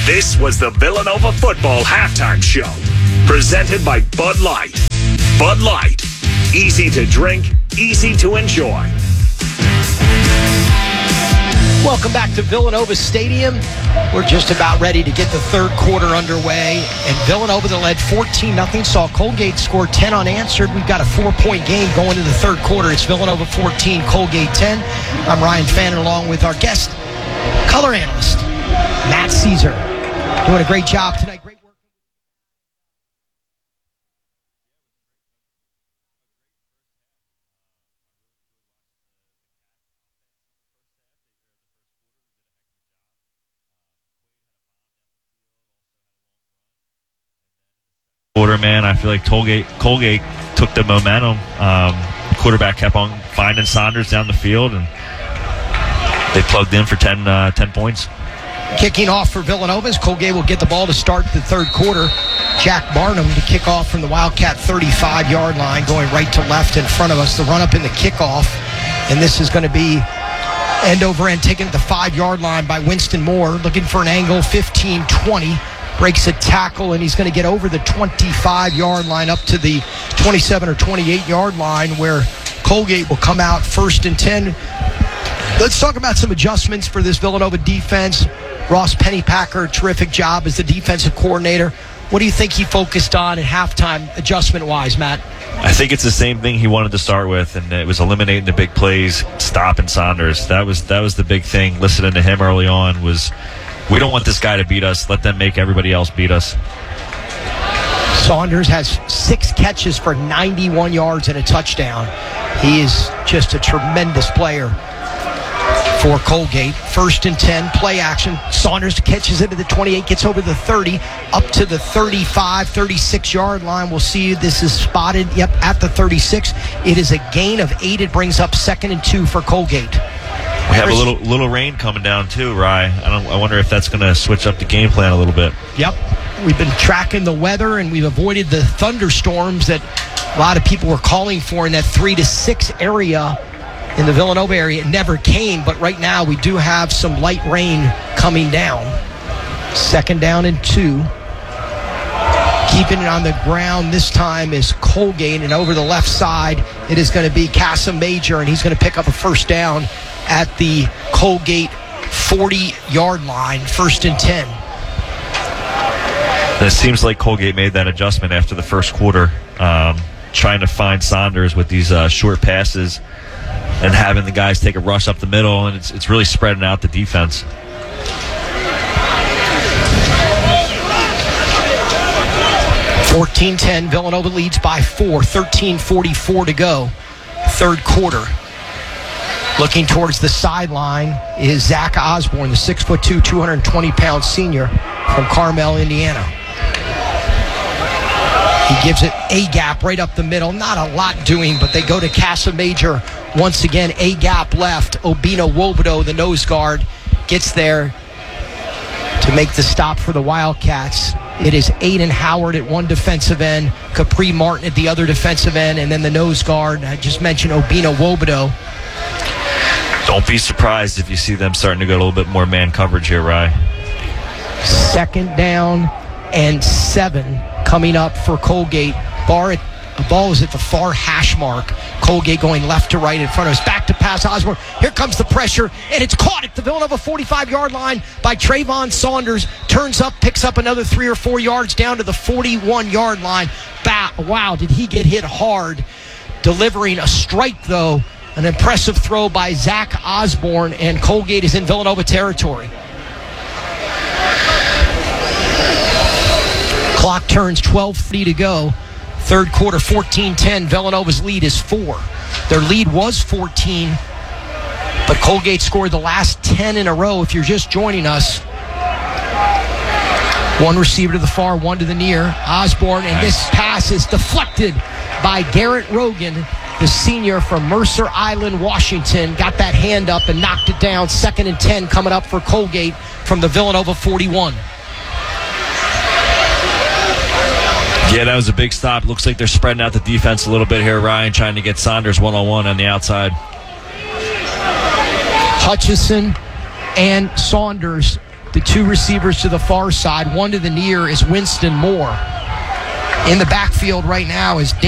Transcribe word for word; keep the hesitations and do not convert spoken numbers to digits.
This was the Villanova Football Halftime Show, presented by Bud Light. Bud Light. Easy to drink, easy to enjoy. Welcome back to Villanova Stadium. We're just about ready to get the third quarter underway. And Villanova that led fourteen nothing saw Colgate score ten unanswered. We've got a four-point game going into the third quarter. It's Villanova fourteen, Colgate ten. I'm Ryan Fannin along with our guest, color analyst, Matt Caesar. Doing a great job tonight. Great work. Quarter, man, I feel like Colgate, Colgate took the momentum. Um, the quarterback kept on finding Saunders down the field, and they plugged in for ten, uh, ten points. Kicking off for Villanova as Colgate will get the ball to start the third quarter. Jack Barnum to kick off from the Wildcat thirty-five-yard line, going right to left in front of us. The run up in the kickoff, and this is going to be end over end taken at the five-yard line by Winston Moore, looking for an angle, fifteen twenty. Breaks a tackle, and he's going to get over the twenty-five-yard line up to the twenty-seven or twenty-eight-yard line, where Colgate will come out first and ten. Let's talk about some adjustments for this Villanova defense. Ross Pennypacker, terrific job as the defensive coordinator. What do you think he focused on at halftime, adjustment-wise, Matt? I think it's the same thing he wanted to start with, and it was eliminating the big plays, stopping Saunders. That was that was the big thing. Listening to him early on was, we don't want this guy to beat us. Let them make everybody else beat us. Saunders has six catches for ninety-one yards and a touchdown. He is just a tremendous player for Colgate. First and ten, play action. Saunders catches it to the twenty-eight, gets over the thirty, up to the thirty-five, thirty-six-yard line. We'll see this is spotted, yep, at the thirty-six. It is a gain of eight. It brings up second and two for Colgate. We have a little little rain coming down too, Rye. I don't. I wonder if that's going to switch up the game plan a little bit. Yep. We've been tracking the weather, and we've avoided the thunderstorms that a lot of people were calling for in that three to six area in the Villanova area. It never came, but right now we do have some light rain coming down. Second down and two. Keeping it on the ground this time is Colgate, and over the left side it is going to be Cassim Major, and he's going to pick up a first down at the Colgate forty-yard line, first and ten. And it seems like Colgate made that adjustment after the first quarter, um, trying to find Saunders with these uh, short passes and having the guys take a rush up the middle, and it's it's really spreading out the defense. fourteen ten, Villanova leads by four, thirteen forty-four to go, third quarter. Looking towards the sideline is Zach Osborne, the six foot two, two hundred twenty pound senior from Carmel, Indiana. He gives it a gap right up the middle. Not a lot doing, but they go to Cassim Major once again. A gap left. Obina Wobodo, the nose guard, gets there to make the stop for the Wildcats. It is Aiden Howard at one defensive end, Capri Martin at the other defensive end, and then the nose guard, I just mentioned Obina Wobodo. Don't be surprised if you see them starting to go a little bit more man coverage here, Rye. Second down and seven coming up for Colgate. Bar at, the ball is at the far hash mark. Colgate going left to right in front of us. Back to pass Osborne. Here comes the pressure, and it's caught at the Villanova forty-five-yard line by Trayvon Saunders. Turns up, picks up another three or four yards down to the forty-one-yard line. Bah, wow, did he get hit hard. Delivering a strike, though. An impressive throw by Zach Osborne, and Colgate is in Villanova territory. Clock turns, twelve thirty to go. Third quarter, fourteen ten. Villanova's lead is four. Their lead was fourteen, but Colgate scored the last ten in a row. If you're just joining us, one receiver to the far, one to the near. Osborne, and this pass is deflected by Garrett Rogan, the senior from Mercer Island, Washington. Got that hand up and knocked it down. Second and ten coming up for Colgate from the Villanova forty-one. Yeah, that was a big stop. Looks like they're spreading out the defense a little bit here, Ryan, trying to get Saunders one-on-one on the outside. Hutchison and Saunders The two receivers to the far side, one to the near is Winston Moore. In the backfield right now is